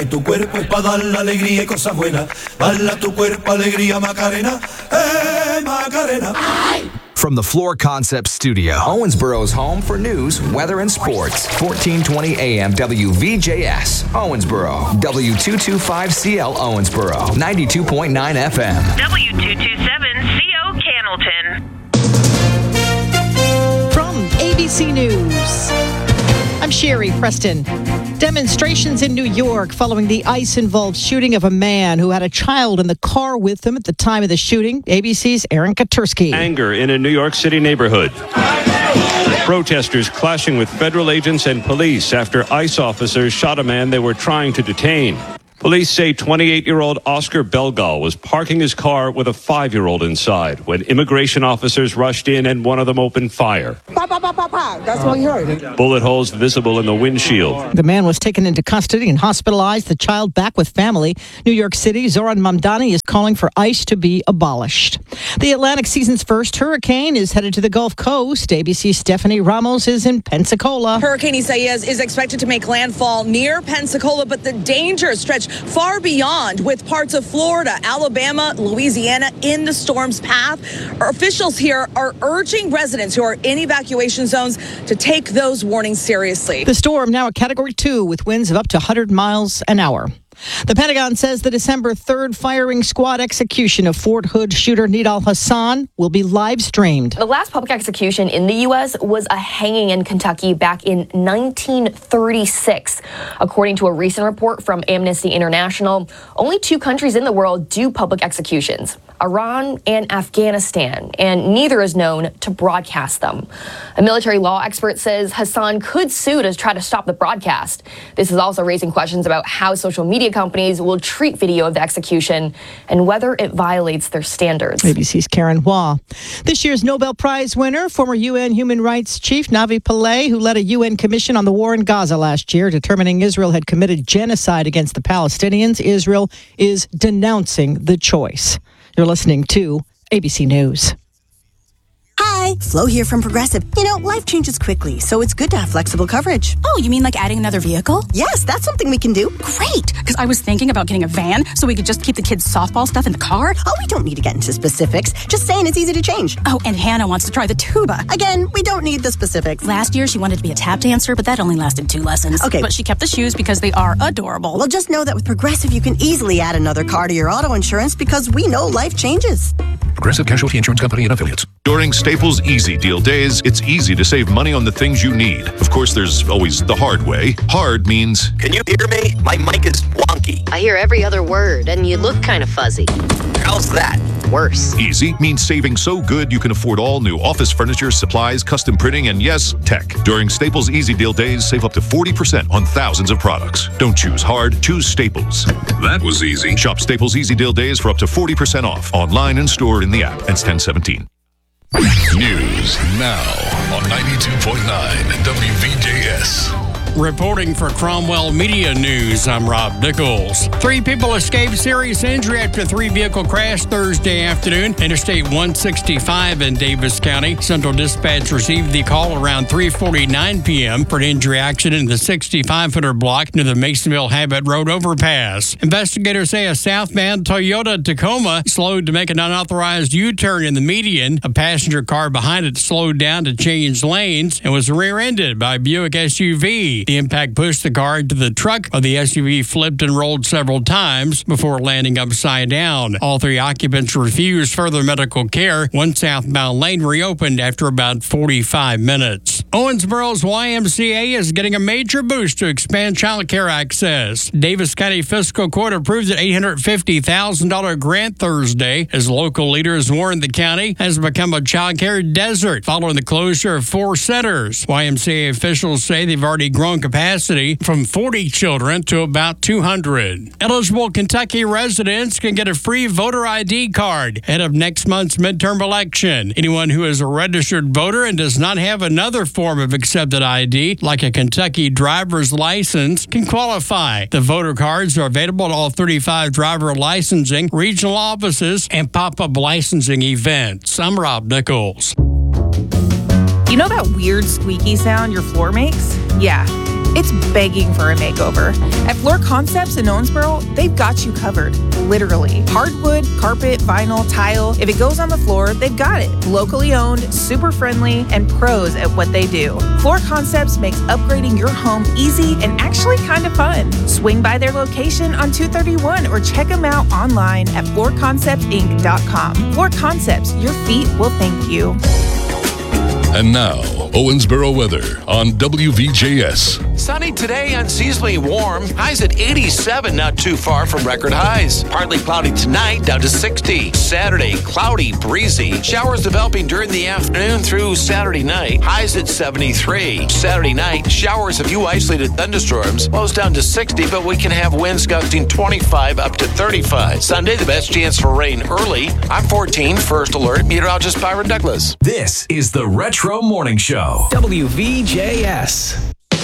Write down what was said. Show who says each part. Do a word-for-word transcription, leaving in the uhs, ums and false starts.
Speaker 1: Tu cuerpo es para dar la alegría y cosas buenas. Bala tu cuerpo alegría Macarena. Eh, Macarena.
Speaker 2: From the Floor Concept Studio, Owensboro's home for news, weather, and sports. fourteen twenty A M W V J S, Owensboro. W two twenty-five C L Owensboro, ninety-two point nine F M.
Speaker 3: W two twenty-seven C O Cannelton.
Speaker 4: From A B C News, I'm Sherry Preston. Demonstrations in New York following the ICE-involved shooting of a man who had a child in the car with him at the time of the shooting. A B C's Aaron Katursky.
Speaker 5: Anger in a New York City neighborhood. Protesters clashing with federal agents and police after ICE officers shot a man they were trying to detain. Police say twenty-eight-year-old Oscar Belgal was parking his car with a five-year-old inside when immigration officers rushed in and one of them opened fire.
Speaker 6: Pa, pa, pa, pa, pa. That's what he heard.
Speaker 5: Bullet holes visible in the windshield.
Speaker 4: The man was taken into custody and hospitalized, the child back with family. New York City, Zoran Mamdani is calling for ICE to be abolished. The Atlantic season's first hurricane is headed to the Gulf Coast. A B C's Stephanie Ramos is in Pensacola.
Speaker 7: Hurricane Isaias is expected to make landfall near Pensacola, but the dangers stretch far beyond, with parts of Florida, Alabama, Louisiana in the storm's path. Our officials here are urging residents who are in evacuation zones to take those warnings seriously.
Speaker 4: The storm now a category two with winds of up to one hundred miles an hour. The Pentagon says the December third firing squad execution of Fort Hood shooter Nidal Hasan will be live streamed.
Speaker 8: The last public execution in the U S was a hanging in Kentucky back in nineteen thirty-six. According to a recent report from Amnesty International, only two countries in the world do public executions, Iran and Afghanistan, and neither is known to broadcast them. A military law expert says Hasan could sue to try to stop the broadcast. This is also raising questions about how social media companies will treat video of the execution and whether it violates their standards.
Speaker 4: A B C's Karen Hua. This year's Nobel Prize winner, former U N Human Rights Chief Navi Pillay, who led a U N commission on the war in Gaza last year, determining Israel had committed genocide against the Palestinians. Israel is denouncing the choice. You're listening to A B C News.
Speaker 9: Hi, Flo here from Progressive. You know, life changes quickly, so it's good to have flexible coverage.
Speaker 10: Oh, you mean like adding another vehicle?
Speaker 9: Yes, that's something we can do.
Speaker 10: Great, because I was thinking about getting a van so we could just keep the kids' softball stuff in the car.
Speaker 9: Oh, we don't need to get into specifics. Just saying it's easy to change.
Speaker 10: Oh, and Hannah wants to try the tuba.
Speaker 9: Again, we don't need the specifics.
Speaker 10: Last year, she wanted to be a tap dancer, but that only lasted two lessons.
Speaker 9: Okay.
Speaker 10: But she kept the shoes because they are adorable.
Speaker 9: Well, just know that with Progressive, you can easily add another car to your auto insurance because we know life changes.
Speaker 11: Progressive Casualty Insurance Company and Affiliates. During Staples Easy Deal Days, it's easy to save money on the things you need. Of course, there's always the hard way. Hard means...
Speaker 12: Can you hear me? My mic is wonky.
Speaker 13: I hear every other word, and you look kind of fuzzy.
Speaker 12: How's that?
Speaker 13: Worse.
Speaker 11: Easy means saving so good you can afford all new office furniture, supplies, custom printing, and yes, tech. During Staples Easy Deal Days, save up to forty percent on thousands of products. Don't choose hard, choose Staples. That was easy. Shop Staples Easy Deal Days for up to forty percent off, online and store in the app. It's ten seventeen.
Speaker 14: News now on ninety-two point nine W V J S.
Speaker 15: Reporting for Cromwell Media News, I'm Rob Nichols. Three people escaped serious injury after a three-vehicle crash Thursday afternoon. Interstate one sixty-five in Davis County. Central Dispatch received the call around three forty-nine p.m. for an injury accident in the sixty-five hundred block near the Masonville Habit Road overpass. Investigators say a southbound Toyota Tacoma slowed to make an unauthorized U-turn in the median. A passenger car behind it slowed down to change lanes and was rear-ended by a Buick S U V. The impact pushed the car into the truck, while the S U V flipped and rolled several times before landing upside down. All three occupants refused further medical care. One southbound lane reopened after about forty-five minutes. Owensboro's Y M C A is getting a major boost to expand child care access. Davis County Fiscal Court approved an eight hundred fifty thousand dollars grant Thursday as local leaders warned the county has become a child care desert following the closure of four centers. Y M C A officials say they've already grown capacity from forty children to about two hundred. Eligible Kentucky residents can get a free voter I D card ahead of next month's midterm election. Anyone who is a registered voter and does not have another form of accepted I D, like a Kentucky driver's license, can qualify. The voter cards are available at all thirty-five driver licensing, regional offices, and pop-up licensing events. I'm Rob Nichols.
Speaker 16: You know that weird squeaky sound your floor makes? Yeah, it's begging for a makeover. At Floor Concepts in Owensboro, they've got you covered, literally. Hardwood, carpet, vinyl, tile. If it goes on the floor, they've got it. Locally owned, super friendly, and pros at what they do. Floor Concepts makes upgrading your home easy and actually kind of fun. Swing by their location on two thirty-one or check them out online at floor concepts inc dot com. Floor Concepts, your feet will thank you.
Speaker 14: And now, Owensboro weather on W V J S.
Speaker 17: Sunny today, unseasonably warm. Highs at eighty-seven, not too far from record highs. Partly cloudy tonight, down to sixty. Saturday, cloudy, breezy. Showers developing during the afternoon through Saturday night. Highs at seventy-three. Saturday night, showers, a few isolated thunderstorms. Lows down to sixty, but we can have winds gusting twenty-five up to thirty-five. Sunday, the best chance for rain early. I'm fourteen, First Alert, meteorologist Byron Douglas.
Speaker 2: This is the Retro Morning Show. W V J S.